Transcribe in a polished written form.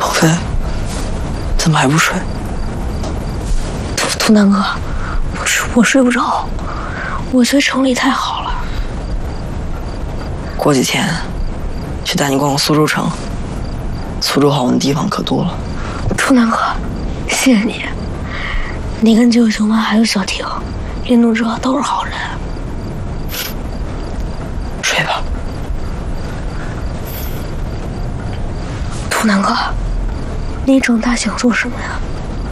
鹏飞，怎么还不睡？ 图南哥，我睡不着，我觉得城里太好了。 过几天去带你逛逛苏州城，苏州好玩的地方可多了。 图南哥，谢谢你。你跟舅舅妈还有小婷，运动者都是好人。 睡吧。 图南哥，你长大想做什么呀？